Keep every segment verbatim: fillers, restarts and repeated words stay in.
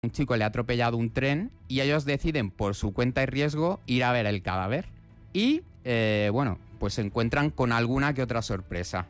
un chico le ha atropellado un tren y ellos deciden por su cuenta y riesgo ir a ver el cadáver. Y, eh, bueno, pues se encuentran con alguna que otra sorpresa.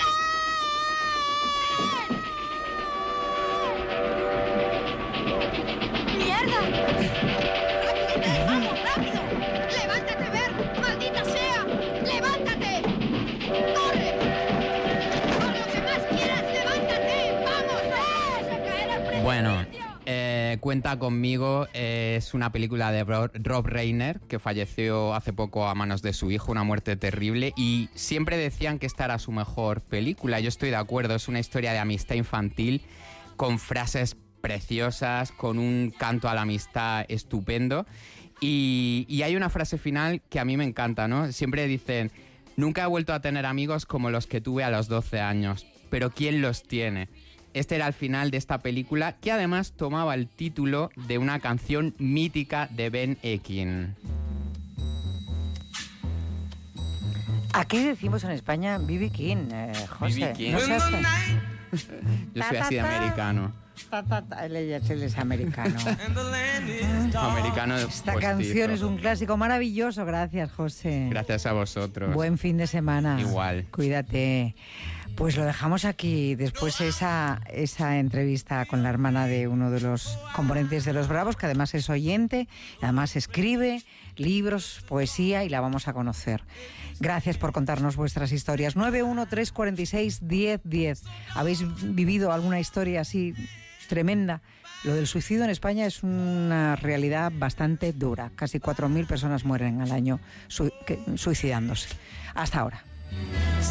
¡Mierda! ¡Vamos, rápido! ¡Levántate, Bert! ¡Maldita sea! ¡Levántate! ¡Corre! ¡Con lo que más quieras, levántate! ¡Vamos! ¡Vamos a caer al precipicio! Bueno, eh, Cuenta conmigo eh, es una película de Rob, Rob Reiner, que falleció hace poco a manos de su hijo, una muerte terrible, y siempre decían que esta era su mejor película. Yo estoy de acuerdo, es una historia de amistad infantil con frases preciosas, con un canto a la amistad estupendo, y, y hay una frase final que a mí me encanta, ¿no? Siempre dicen, nunca he vuelto a tener amigos como los que tuve a los doce años, pero ¿quién los tiene? Este era el final de esta película, que además tomaba el título de una canción mítica de Ben Ekin. Aquí decimos en España B B King, eh, José. B B King. No seas tan- Yo soy así de americano. Ta, ta, ta. Él, él es americano. Americano Esta postizo. canción es un clásico maravilloso. Gracias, José. Gracias a vosotros. Buen fin de semana. Igual. Cuídate. Pues lo dejamos aquí. Después esa, esa entrevista con la hermana de uno de los componentes de Los Bravos, que además es oyente, además escribe libros, poesía, y la vamos a conocer. Gracias por contarnos vuestras historias. nueve uno tres cuatro seis uno cero uno cero. ¿Habéis vivido alguna historia así tremenda? Lo del suicidio en España es una realidad bastante dura. Casi cuatro mil personas mueren al año su- que- suicidándose. Hasta ahora.